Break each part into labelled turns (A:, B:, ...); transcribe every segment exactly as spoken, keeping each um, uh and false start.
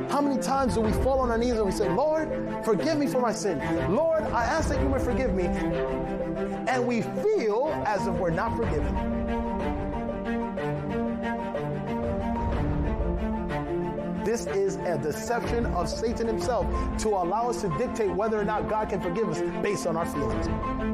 A: How many times do we fall on our knees and we say, Lord, forgive me for my sin. Lord, I ask that you may forgive me. And we feel as if we're not forgiven. This is a deception of Satan himself to allow us to dictate whether or not God can forgive us based on our feelings.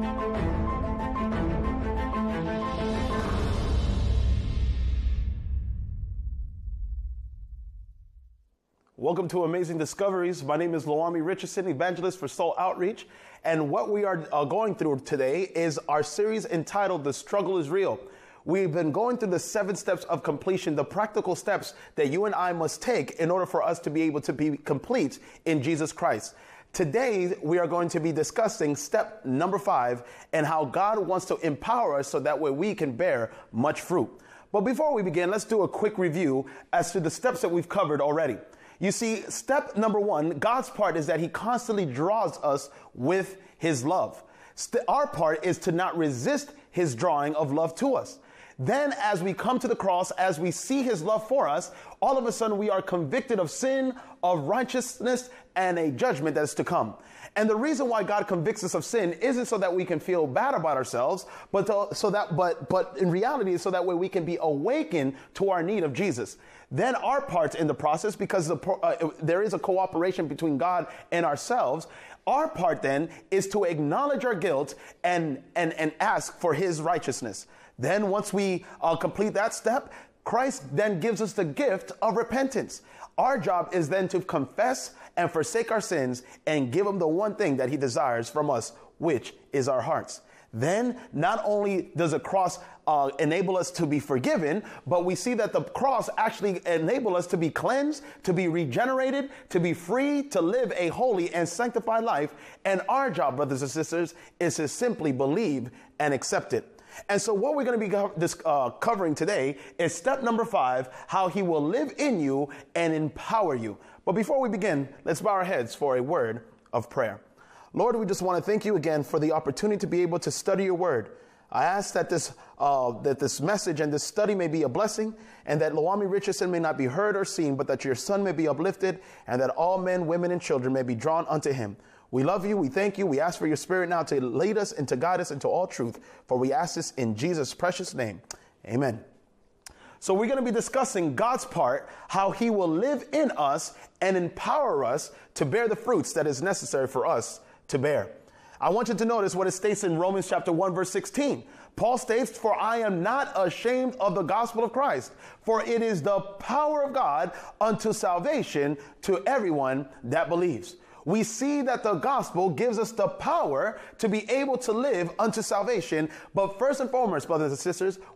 A: Welcome to Amazing Discoveries. My name is Loami Richardson, evangelist for Soul Outreach. And what we are uh, going through today is our series entitled The Struggle is Real. We've been going through the seven steps of completion, the practical steps that you and I must take in order for us to be able to be complete in Jesus Christ. Today, we are going to be discussing step number five and how God wants to empower us so that way we can bear much fruit. But before we begin, let's do a quick review as to the steps that we've covered already. You see, step number one, God's part is that he constantly draws us with his love. St- our part is to not resist his drawing of love to us. Then as we come to the cross, as we see his love for us, all of a sudden we are convicted of sin, of righteousness, and a judgment that is to come. And the reason why God convicts us of sin isn't so that we can feel bad about ourselves, but to, so that, but, but in reality, so that way we can be awakened to our need of Jesus. Then our part in the process, because the, uh, there is a cooperation between God and ourselves, our part then is to acknowledge our guilt and, and, and ask for his righteousness. Then once we uh, complete that step, Christ then gives us the gift of repentance. Our job is then to confess and forsake our sins and give him the one thing that he desires from us, which is our hearts. Then not only does the cross uh, enable us to be forgiven, but we see that the cross actually enables us to be cleansed, to be regenerated, to be free, to live a holy and sanctified life. And our job, brothers and sisters, is to simply believe and accept it. And so what we're going to be co- this, uh, covering today is step number five, how he will live in you and empower you. But before we begin, let's bow our heads for a word of prayer. Lord, we just want to thank you again for the opportunity to be able to study your word. I ask that this uh, that this message and this study may be a blessing, and that Loami Richardson may not be heard or seen, but that your son may be uplifted, and that all men, women, and children may be drawn unto him. We love you. We thank you. We ask for your spirit now to lead us and to guide us into all truth. For we ask this in Jesus' precious name. Amen. So we're going to be discussing God's part, how he will live in us and empower us to bear the fruits that is necessary for us to bear. I want you to notice what it states in Romans chapter one, verse sixteen. Paul states, for I am not ashamed of the gospel of Christ, for it is the power of God unto salvation to everyone that believes. We see that the gospel gives us the power to be able to live unto salvation. But first and foremost, brothers and sisters,